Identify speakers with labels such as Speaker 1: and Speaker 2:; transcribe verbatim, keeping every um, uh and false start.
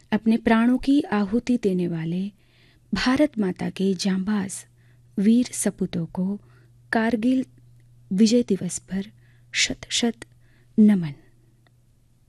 Speaker 1: अपने प्राणों की आहुति देने वाले भारत माता के जांबाज वीर सपूतों को कारगिल विजय दिवस पर शत शत नमन।